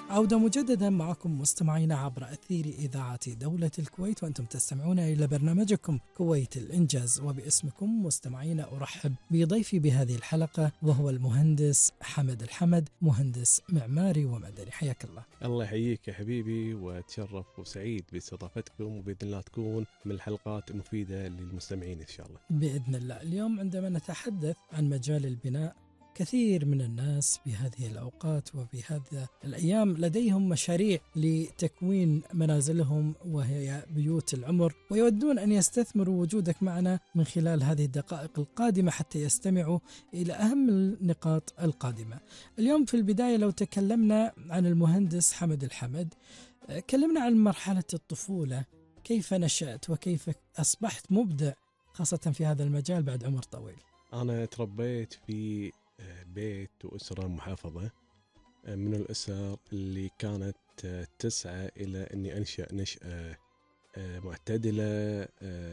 عودة مجددا معكم مستمعين عبر أثير إذاعة دولة الكويت، وأنتم تستمعون إلى برنامجكم كويت الإنجاز. وباسمكم مستمعين أرحب بضيفي بهذه الحلقة، وهو المهندس حمد الحمد، مهندس معماري ومدني. حياك الله. الله يحييك يا حبيبي، وأتشرف وسعيد باستضافتكم، وبإذن الله تكون من الحلقات المفيدة للمستمعين إن شاء الله. بإذن الله. اليوم عندما نتحدث عن مجال البناء، كثير من الناس بهذه الأوقات وبهذه الأيام لديهم مشاريع لتكوين منازلهم وهي بيوت العمر، ويودون أن يستثمروا وجودك معنا من خلال هذه الدقائق القادمة حتى يستمعوا إلى أهم النقاط القادمة. اليوم في البداية لو تكلمنا عن المهندس حمد الحمد، كلمنا عن مرحلة الطفولة، كيف نشأت وكيف أصبحت مبدع خاصة في هذا المجال بعد عمر طويل. أنا تربيت في بيت وأسرة محافظة، من الأسر اللي كانت تسعى إلى أني أنشأ نشأة معتدلة،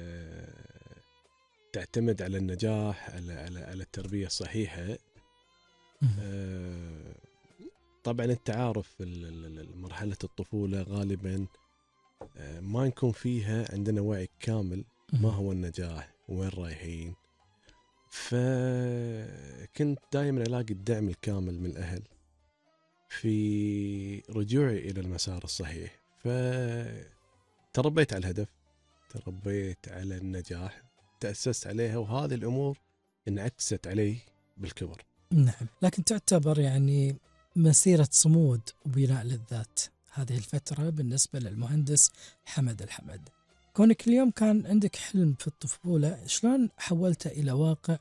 تعتمد على النجاح، على التربية الصحيحة. طبعا أنت عارف مرحلة الطفولة غالبا ما نكون فيها عندنا وعي كامل ما هو النجاح وين رايحين، فكنت دائما ألاقي الدعم الكامل من الأهل في رجوعي إلى المسار الصحيح. فتربيت على الهدف، تربيت على النجاح، تأسست عليها، وهذه الأمور انعكست علي بالكبر. نعم، لكن تعتبر يعني مسيرة صمود وبناء للذات هذه الفترة بالنسبة للمهندس حمد الحمد. كونك اليوم كان عندك حلم في الطفولة، شلون حولته إلى واقع